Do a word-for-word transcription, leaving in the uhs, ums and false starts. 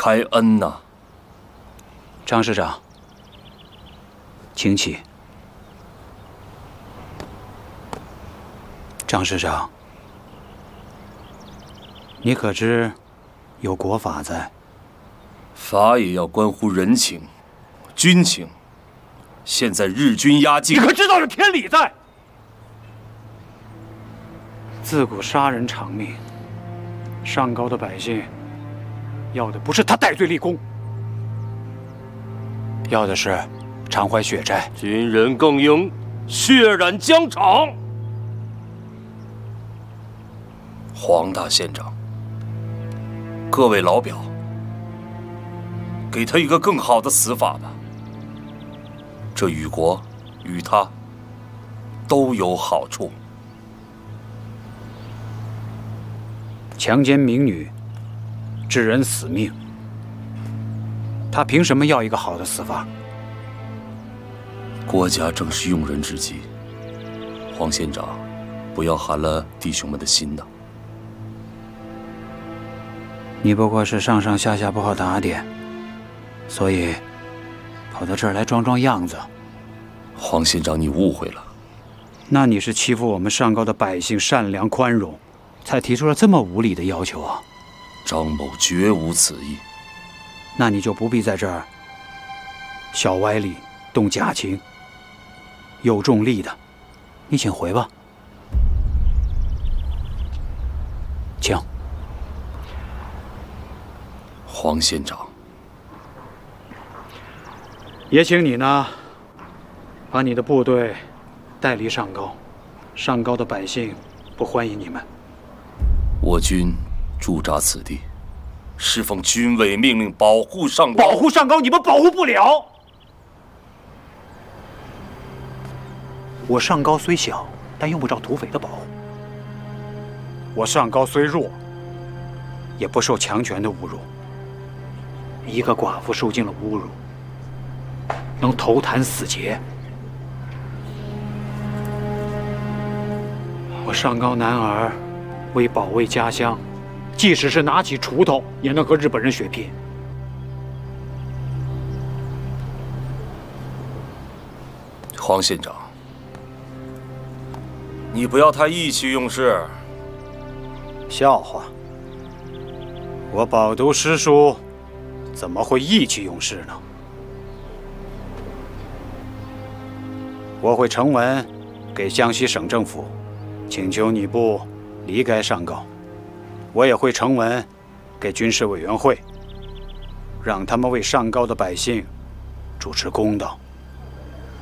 开恩呐！ 张师长，请起。张师长，你可知有国法在？ 法也要关乎人情、军情。现在日军压境， 你可知道有天理在？ 自古杀人偿命，上高的百姓要的不是他戴罪立功，要的是偿还血债。 军人更应血染疆场。黄大县长，各位老表，给他一个更好的死法吧。这与国与他都有好处。 强奸民女，致人死命，他凭什么要一个好的死法？ 国家正是用人之际，黄县长，不要寒了弟兄们的心呐。 你不过是上上下下不好打点，所以跑到这儿来装装样子。 黄县长，你误会了。 那你是欺负我们上高的百姓善良宽容，才提出了这么无理的要求啊？ 张某绝无此意。 那你就不必在这儿小歪理、动假情。有重利的，你请回吧。请。 黄县长， 也请你呢，把你的部队带离上高，上高的百姓不欢迎你们。 我军驻扎此地，是奉军委命令保护上高。 保护上高，你们保护不了。 我上高虽小，但用不着土匪的保护。我上高虽弱，也不受强权的侮辱。一个寡妇受尽了侮辱，能头弹死节。我上高男儿为保卫家乡，即使是拿起锄头，也能和日本人血拼。 黄县长，你不要太意气用事。 笑话！我饱读诗书，怎么会意气用事呢？我会呈文给江西省政府，请求你部离开上高。我也会呈文给军事委员会，让他们为上高的百姓主持公道。